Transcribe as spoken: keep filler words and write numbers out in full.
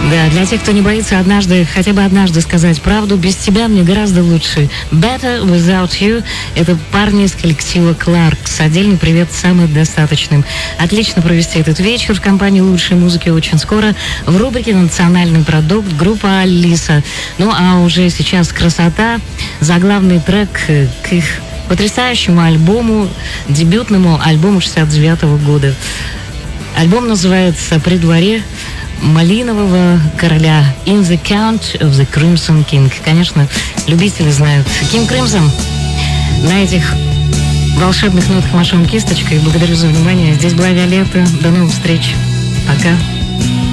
Да, для тех, кто не боится однажды, хотя бы однажды сказать правду, без тебя мне гораздо лучше. Better Without You — это парни из коллектива Clarks. Отдельный привет самодостаточным. Отлично провести этот вечер в компании лучшей музыки очень скоро в рубрике «Национальный продукт» группа Алиса. Ну а уже сейчас красота, заглавный трек к их потрясающему альбому, дебютному альбому шестьдесят девятого года. Альбом называется «При дворе Малинового короля» «In the Count of the Crimson King». Конечно, любители знают King Crimson. На этих волшебных нотах машем кисточкой. Благодарю за внимание. Здесь была Виолетта. До новых встреч. Пока.